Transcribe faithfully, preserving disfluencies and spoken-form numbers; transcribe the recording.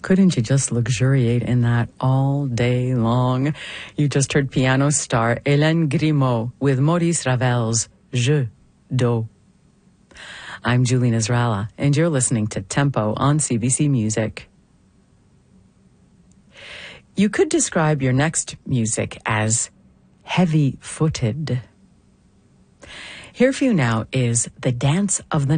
Couldn't you just luxuriate in that all day long? You just heard piano star Hélène Grimaud with Maurice Ravel's Jeu d'eau. I'm Julie Nasrallah, and you're listening to Tempo on C B C Music. You could describe your next music as heavy-footed. Here for you now is The Dance of the